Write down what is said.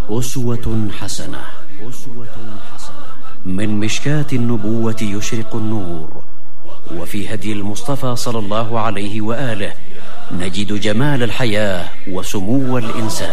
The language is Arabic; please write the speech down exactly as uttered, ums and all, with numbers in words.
أسوة حسنة. من مشكاة النبوة يشرق النور، وفي هدي المصطفى صلى الله عليه وآله نجد جمال الحياة وسمو الإنسان.